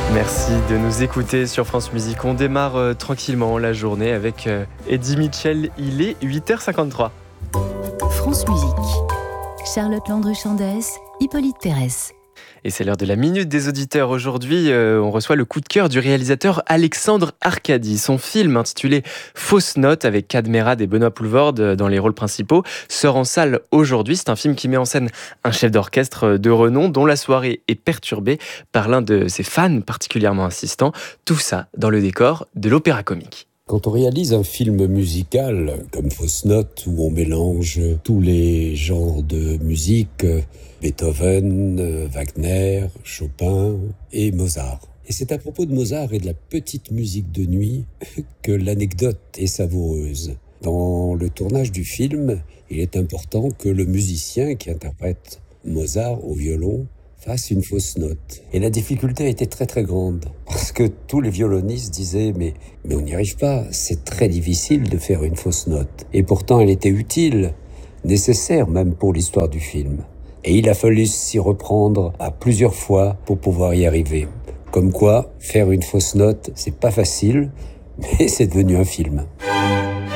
Merci de nous écouter sur France Musique. On démarre tranquillement la journée avec Eddie Mitchell. Il est 8h53. France Musique. Charlotte Landru-Chandès, Hippolyte Pérez. Et c'est l'heure de la Minute des auditeurs. Aujourd'hui, on reçoit le coup de cœur du réalisateur Alexandre Arcadi. Son film intitulé Fausse Note avec Cadmerade et Benoît Poelvoorde dans les rôles principaux sort en salle aujourd'hui. C'est un film qui met en scène un chef d'orchestre de renom dont la soirée est perturbée par l'un de ses fans particulièrement insistants. Tout ça dans le décor de l'Opéra Comique. Quand on réalise un film musical comme Fausse Note, où on mélange tous les genres de musique, Beethoven, Wagner, Chopin et Mozart. Et c'est à propos de Mozart et de la petite musique de nuit que l'anecdote est savoureuse. Dans le tournage du film, il est important que le musicien qui interprète Mozart au violon fasse une fausse note. Et la difficulté a été très très grande, parce que tous les violonistes disaient mais on n'y arrive pas, c'est très difficile de faire une fausse note. Et pourtant elle était utile, nécessaire même pour l'histoire du film. Et il a fallu s'y reprendre à plusieurs fois pour pouvoir y arriver. Comme quoi, faire une fausse note, c'est pas facile, mais c'est devenu un film.